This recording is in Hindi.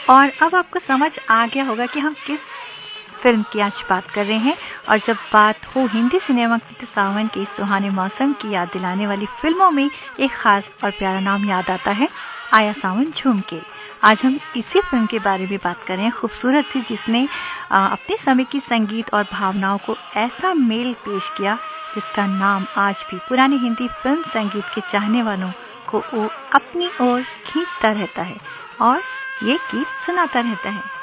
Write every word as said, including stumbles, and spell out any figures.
और अब आपको समझ आ गया होगा कि हम किस फिल्म की आज बात कर रहे हैं। और जब बात हो हिंदी सिनेमा की तो सावन के इस सुहाने मौसम की याद दिलाने वाली फिल्मों में एक खास और प्यारा नाम याद आता है, आया सावन झूम के। आज हम इसी फिल्म के बारे में बात कर रहे हैं, खूबसूरत सी, जिसने आ, अपने समय की संगीत और भावनाओं को ऐसा मेल पेश किया जिसका नाम आज भी पुरानी हिंदी फिल्म संगीत के चाहने वालों को वो अपनी ओर खींचता रहता है और ये गीत सुनाता रहता है।